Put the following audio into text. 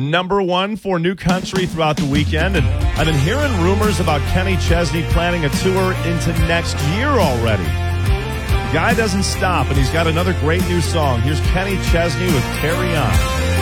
number one for new country throughout the weekend. And I've been hearing rumors about Kenny Chesney planning a tour into next year already. The guy doesn't stop, and he's got another great new song. Here's Kenny Chesney with Carry On.